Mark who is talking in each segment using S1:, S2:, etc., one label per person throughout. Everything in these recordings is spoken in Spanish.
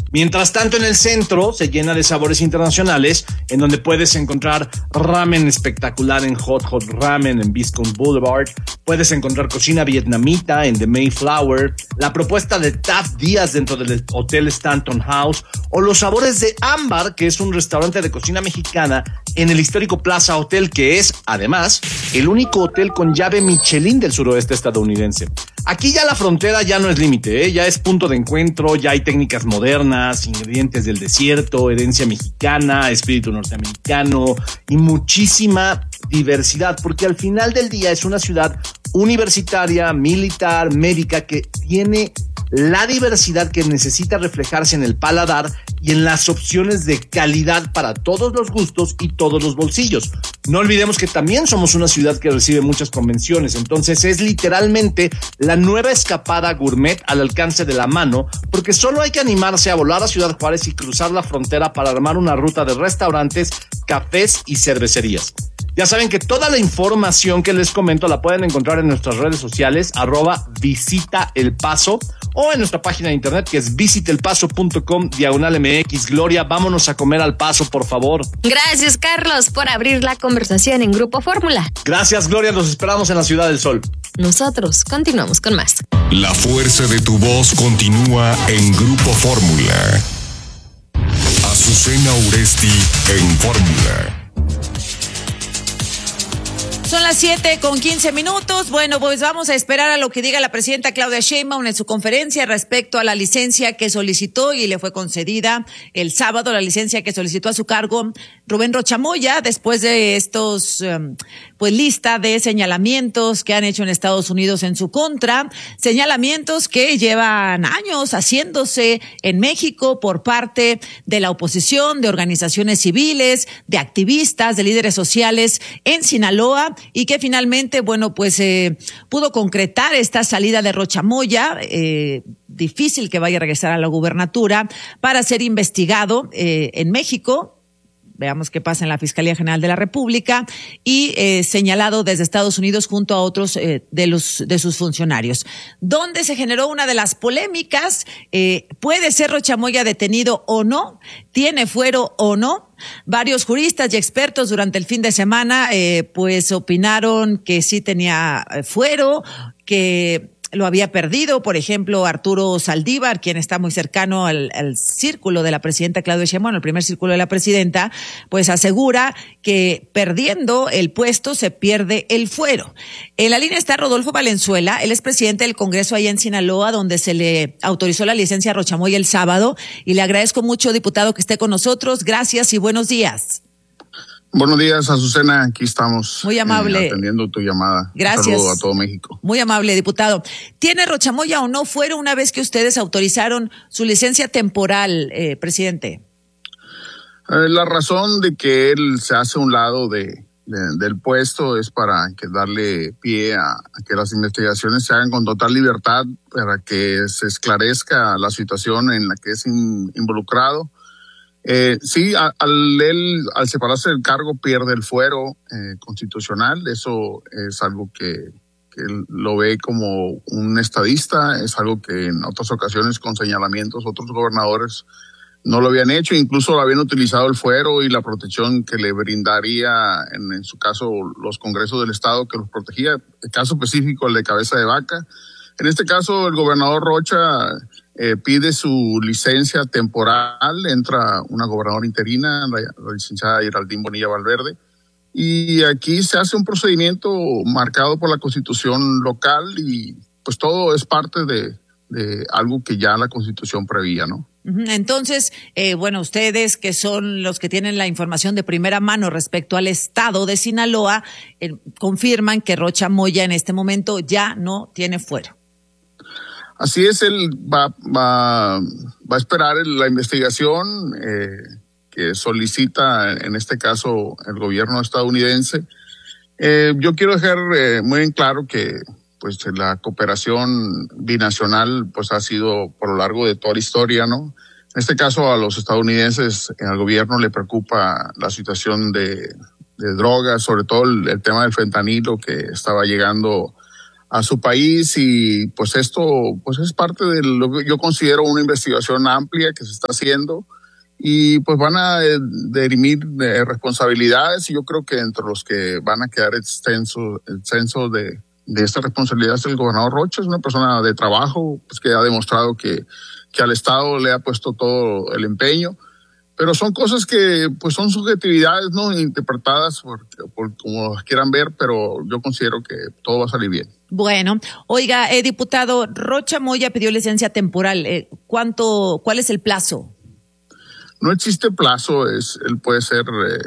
S1: Mientras tanto, en el centro se llena de sabores internacionales, en donde puedes encontrar ramen espectacular en Hot Ramen en Viscount Boulevard, puedes encontrar cocina vietnamita en The Mayflower, la propuesta de Taft Díaz dentro del Hotel Stanton House, o los sabores de Ámbar, que es un restaurante de cocina mexicana en el histórico Plaza Hotel, que es, además, el único hotel con llave Michelin del suroeste estadounidense. Aquí ya la frontera ya no es límite, ya es punto de encuentro, ya hay técnicas modernas, ingredientes del desierto, herencia mexicana, espíritu norteamericano y muchísima diversidad, porque al final del día es una ciudad universitaria, militar, médica, que tiene la diversidad que necesita reflejarse en el paladar y en las opciones de calidad para todos los gustos y todos los bolsillos. No olvidemos que también somos una ciudad que recibe muchas convenciones, entonces es literalmente la nueva escapada gourmet al alcance de la mano, porque solo hay que animarse a volar a Ciudad Juárez y cruzar la frontera para armar una ruta de restaurantes, cafés y cervecerías. Ya saben que toda la información que les comento la pueden encontrar en nuestras redes sociales, @visitaelpaso, o en nuestra página de internet, que es visitelpaso.com/MX. Gloria, vámonos a comer al Paso, por favor.
S2: Gracias, Carlos, por abrir la conversación en Grupo Fórmula.
S1: Gracias, Gloria, los esperamos en la Ciudad del Sol.
S2: Nosotros continuamos con más.
S3: La fuerza de tu voz continúa en Grupo Fórmula. Azucena Uresti en Fórmula.
S4: Son las 7:15. Bueno, pues vamos a esperar a lo que diga la presidenta Claudia Sheinbaum en su conferencia respecto a la licencia que solicitó y le fue concedida el sábado, la licencia que solicitó a su cargo Rubén Rocha Moya, después de estos, lista de señalamientos que han hecho en Estados Unidos en su contra, señalamientos que llevan años haciéndose en México por parte de la oposición, de organizaciones civiles, de activistas, de líderes sociales en Sinaloa, y que finalmente, pudo concretar esta salida de Rocha Moya, difícil que vaya a regresar a la gubernatura, para ser investigado en México. Veamos qué pasa en la Fiscalía General de la República, y señalado desde Estados Unidos junto a otros de sus funcionarios. ¿Dónde se generó una de las polémicas? ¿Puede ser Rocha Moya detenido o no? ¿Tiene fuero o no? Varios juristas y expertos durante el fin de semana opinaron que sí tenía fuero, que lo había perdido. Por ejemplo, Arturo Saldívar, quien está muy cercano al círculo de la presidenta Claudia Sheinbaum, el primer círculo de la presidenta, pues asegura que perdiendo el puesto se pierde el fuero. En la línea está Rodolfo Valenzuela, él es presidente del Congreso allá en Sinaloa, donde se le autorizó la licencia a Rocha Moya el sábado, y le agradezco mucho, diputado, que esté con nosotros. Gracias y buenos días.
S5: Buenos días, Azucena. Aquí estamos.
S4: Muy amable.
S5: Atendiendo tu llamada.
S4: Gracias.
S5: Un saludo a todo México.
S4: Muy amable, diputado. ¿Tiene Rocha Moya o no fuero una vez que ustedes autorizaron su licencia temporal, presidente?
S5: La razón de que él se hace a un lado del puesto es para darle pie a que las investigaciones se hagan con total libertad, para que se esclarezca la situación en la que es involucrado. Sí, al separarse del cargo pierde el fuero constitucional. Eso es algo que él lo ve como un estadista, es algo que en otras ocasiones con señalamientos otros gobernadores no lo habían hecho, incluso lo habían utilizado el fuero y la protección que le brindaría, en su caso, los congresos del estado que los protegía, el caso específico el de Cabeza de Vaca. En este caso, el gobernador Rocha pide su licencia temporal, entra una gobernadora interina, la licenciada Geraldine Bonilla Valverde, y aquí se hace un procedimiento marcado por la Constitución local, y pues todo es parte de algo que ya la Constitución prevía, ¿no?
S4: Entonces, ustedes que son los que tienen la información de primera mano respecto al estado de Sinaloa, confirman que Rocha Moya en este momento ya no tiene fuero.
S5: Así es, él va a esperar la investigación que solicita, en este caso, el gobierno estadounidense. Yo quiero dejar muy en claro que pues la cooperación binacional pues ha sido por lo largo de toda la historia, ¿no? En este caso, a los estadounidenses, al gobierno le preocupa la situación de drogas, sobre todo el tema del fentanilo que estaba llegando a su país, y pues esto pues es parte de lo que yo considero una investigación amplia que se está haciendo, y pues van a dirimir responsabilidades, y yo creo que entre los que van a quedar extenso de esta responsabilidad es el gobernador Rocha. Es una persona de trabajo, pues, que ha demostrado que al Estado le ha puesto todo el empeño, pero son cosas que pues son subjetividades, ¿no?, interpretadas por como las quieran ver, pero yo considero que todo va a salir bien.
S4: Bueno, oiga, diputado, Rocha Moya pidió licencia temporal. ¿Cuál es el plazo?
S5: No existe plazo, él puede ser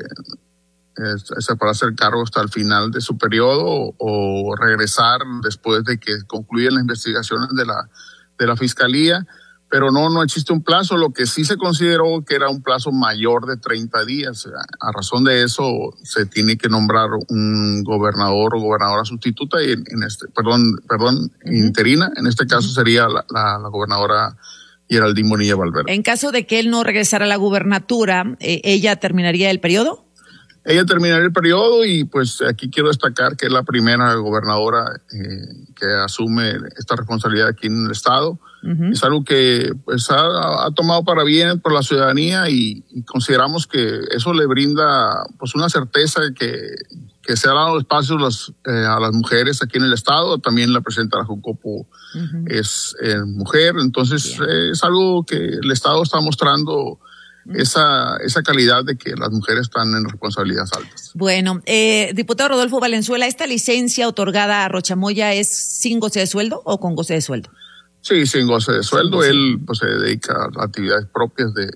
S5: para hacer cargo hasta el final de su periodo, o regresar después de que concluyan las investigaciones de la Fiscalía, pero no existe un plazo. Lo que sí se consideró que era un plazo mayor de 30 días. A razón de eso se tiene que nombrar un gobernador o gobernadora sustituta, y interina. En este caso sería la gobernadora Geraldine Bonilla Valverde.
S4: En caso de que él no regresara a la gubernatura, ¿ella terminaría el periodo?
S5: Ella terminaría el periodo, y pues aquí quiero destacar que es la primera gobernadora que asume esta responsabilidad aquí en el Estado. Uh-huh. Es algo que pues ha tomado para bien por la ciudadanía, y consideramos que eso le brinda pues una certeza que se ha dado espacio a las mujeres aquí en el Estado. También la presidenta de la Jucopo uh-huh. es mujer, entonces es algo que el Estado está mostrando esa calidad de que las mujeres están en responsabilidades altas.
S4: Bueno, diputado Rodolfo Valenzuela, ¿esta licencia otorgada a Rocha Moya es sin goce de sueldo o con goce de sueldo?
S5: Sí, sin goce de sueldo. Él pues se dedica a actividades propias de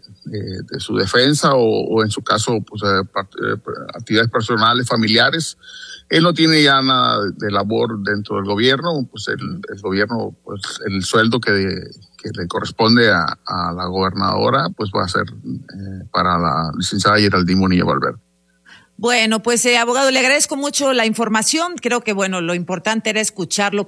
S5: su defensa, o en su caso pues actividades personales, familiares. Él no tiene ya nada de labor dentro del gobierno, pues el gobierno, pues el sueldo que le corresponde a la gobernadora pues va a ser para la licenciada Geraldine Bonilla Valverde.
S4: Bueno, pues abogado, le agradezco mucho la información. Creo que bueno, lo importante era escuchar lo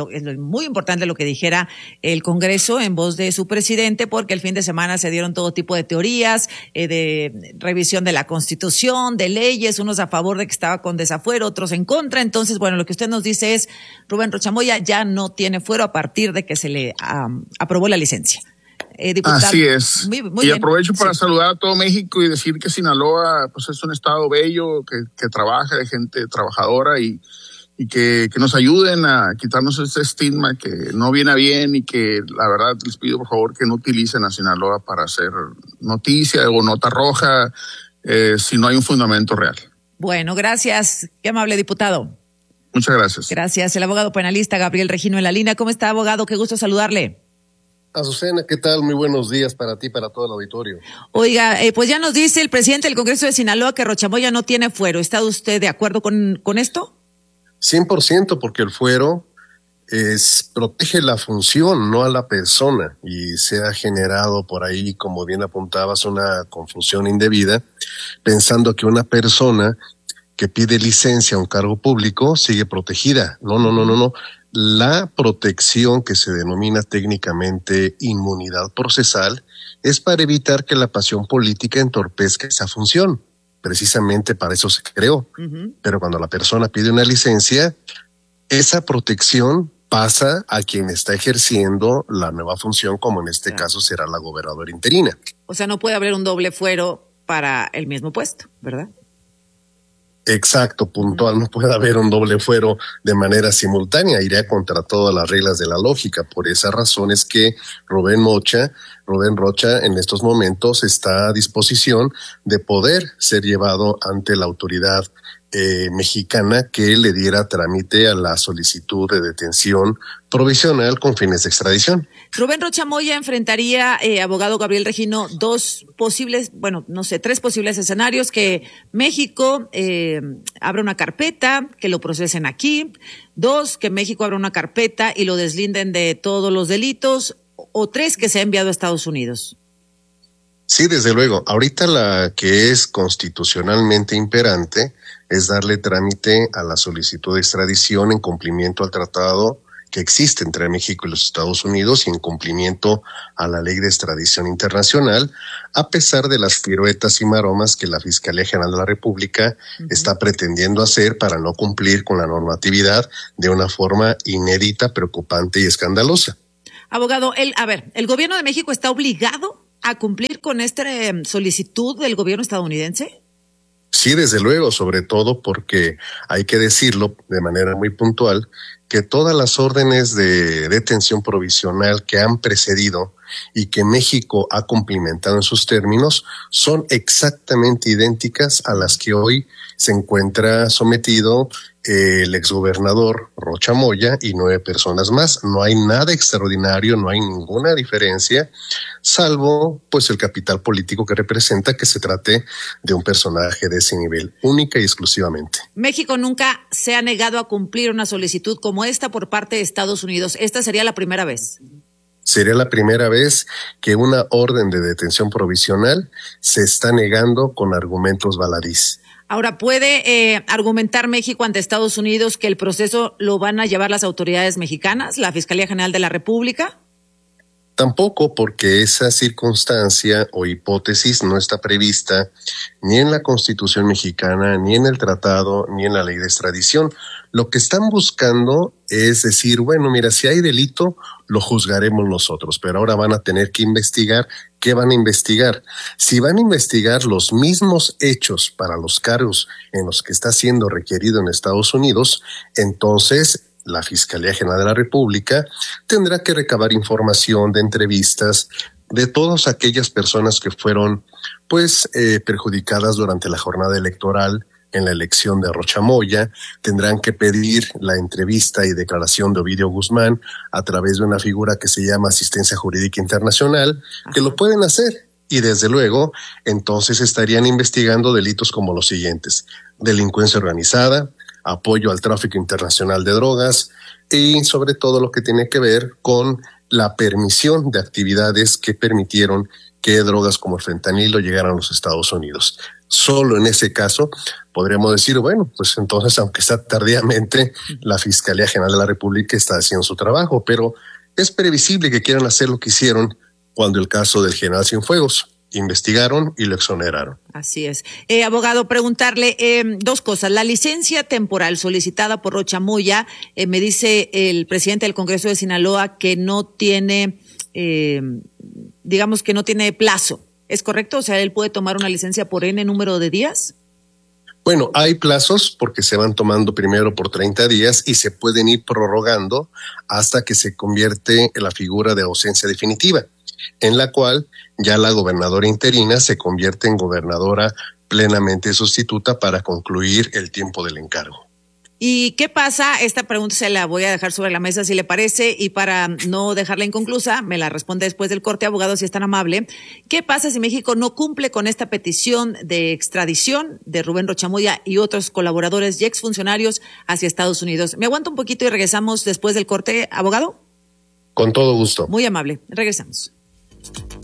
S4: muy importante lo que dijera el Congreso en voz de su presidente, porque el fin de semana se dieron todo tipo de teorías, de revisión de la Constitución, de leyes, unos a favor de que estaba con desafuero, otros en contra. Entonces, bueno, lo que usted nos dice es, Rubén Rocha Moya ya no tiene fuero a partir de que se le aprobó la licencia. Diputado.
S5: Así es.
S4: Muy
S5: y aprovecho para saludar a todo México y decir que Sinaloa pues es un estado bello, que trabaja, de gente trabajadora, y que nos ayuden a quitarnos ese estigma que no viene a bien, y que la verdad les pido por favor que no utilicen a Sinaloa para hacer noticia o nota roja si no hay un fundamento real.
S4: Bueno, gracias. Qué amable, diputado.
S5: Muchas gracias.
S4: Gracias. El abogado penalista Gabriel Regino en la línea. ¿Cómo está, abogado? Qué gusto saludarle.
S6: Azucena, ¿qué tal? Muy buenos días para ti y para todo el auditorio.
S4: Oiga, pues ya nos dice el presidente del Congreso de Sinaloa que Rocha Moya no tiene fuero. ¿Está usted de acuerdo con esto?
S6: 100%, porque el fuero protege la función, no a la persona, y se ha generado por ahí, como bien apuntabas, una confusión indebida, pensando que una persona que pide licencia a un cargo público sigue protegida. No. La protección, que se denomina técnicamente inmunidad procesal, es para evitar que la pasión política entorpezca esa función. Precisamente para eso se creó. Uh-huh. Pero cuando la persona pide una licencia, esa protección pasa a quien está ejerciendo la nueva función, como en este caso será la gobernadora interina.
S4: O sea, no puede haber un doble fuero para el mismo puesto, ¿verdad?
S6: Exacto, puntual. No puede haber un doble fuero de manera simultánea, iría contra todas las reglas de la lógica. Por esa razón es que Rubén Rocha en estos momentos está a disposición de poder ser llevado ante la autoridad mexicana que le diera trámite a la solicitud de detención provisional con fines de extradición.
S4: Rubén Rocha Moya enfrentaría, abogado Gabriel Regino, tres posibles escenarios: que México abra una carpeta, que lo procesen aquí; 2, que México abra una carpeta y lo deslinden de todos los delitos; o 3, que sea enviado a Estados Unidos.
S6: Sí, desde luego. Ahorita la que es constitucionalmente imperante es darle trámite a la solicitud de extradición en cumplimiento al tratado que existe entre México y los Estados Unidos y en cumplimiento a la ley de extradición internacional, a pesar de las piruetas y maromas que la Fiscalía General de la República está pretendiendo hacer para no cumplir con la normatividad de una forma inédita, preocupante y escandalosa.
S4: Abogado, el gobierno de México está obligado a cumplir con esta solicitud del gobierno estadounidense.
S6: Sí, desde luego, sobre todo porque hay que decirlo de manera muy puntual, que todas las órdenes de detención provisional que han precedido y que México ha cumplimentado en sus términos son exactamente idénticas a las que hoy se encuentra sometido el exgobernador Rocha Moya y 9 personas más. No hay nada extraordinario, no hay ninguna diferencia, salvo pues el capital político que representa, que se trate de un personaje de ese nivel, única y exclusivamente.
S4: México nunca se ha negado a cumplir una solicitud como esta por parte de Estados Unidos. ¿Esta sería la primera vez?
S6: Sería la primera vez que una orden de detención provisional se está negando con argumentos baladís.
S4: Ahora, ¿puede argumentar México ante Estados Unidos que el proceso lo van a llevar las autoridades mexicanas, la Fiscalía General de la República?
S6: Tampoco, porque esa circunstancia o hipótesis no está prevista ni en la Constitución mexicana, ni en el tratado, ni en la ley de extradición. Lo que están buscando es decir, bueno, mira, si hay delito, lo juzgaremos nosotros, pero ahora van a tener que investigar. ¿Qué van a investigar? Si van a investigar los mismos hechos para los cargos en los que está siendo requerido en Estados Unidos, entonces la Fiscalía General de la República tendrá que recabar información de entrevistas de todas aquellas personas que fueron perjudicadas durante la jornada electoral en la elección de Rocha Moya. Tendrán que pedir la entrevista y declaración de Ovidio Guzmán a través de una figura que se llama Asistencia Jurídica Internacional, que lo pueden hacer. Y desde luego, entonces estarían investigando delitos como los siguientes: delincuencia organizada, apoyo al tráfico internacional de drogas y sobre todo lo que tiene que ver con la permisión de actividades que permitieron que drogas como el fentanilo llegaran a los Estados Unidos. Solo en ese caso podríamos decir, bueno, pues entonces, aunque está tardíamente, la Fiscalía General de la República está haciendo su trabajo, pero es previsible que quieran hacer lo que hicieron cuando el caso del general Cienfuegos. Investigaron y lo exoneraron.
S4: Así es. Abogado, preguntarle 2 cosas. La licencia temporal solicitada por Rocha Moya, me dice el presidente del Congreso de Sinaloa que no tiene, digamos que no tiene plazo. ¿Es correcto? O sea, él puede tomar una licencia por N número de días.
S6: Bueno, hay plazos porque se van tomando primero por 30 días y se pueden ir prorrogando hasta que se convierte en la figura de ausencia definitiva, en la cual ya la gobernadora interina se convierte en gobernadora plenamente sustituta para concluir el tiempo del encargo.
S4: ¿Y qué pasa? Esta pregunta se la voy a dejar sobre la mesa si le parece, y para no dejarla inconclusa, me la responde después del corte, abogado, si es tan amable. ¿Qué pasa si México no cumple con esta petición de extradición de Rubén Rocha Moya y otros colaboradores y exfuncionarios hacia Estados Unidos? ¿Me aguanta un poquito y regresamos después del corte, abogado?
S6: Con todo gusto.
S4: Muy amable. Regresamos.